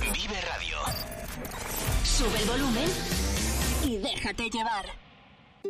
Vive Radio. Sube el volumen y déjate llevar.